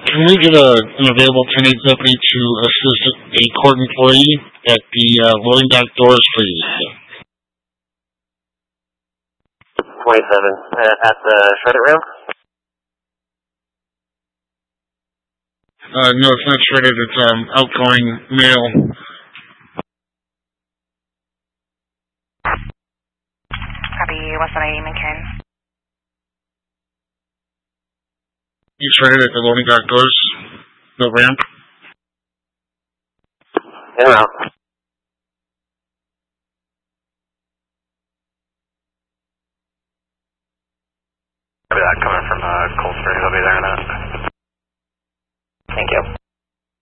Can we get an available 10-8 deputy to assist a court employee at the loading dock doors, please? 27. At the shredded ramp? No, it's not shredded. It's outgoing mail. Copy, what's the name again? You shredded at the loading dock doors? The ramp? En route.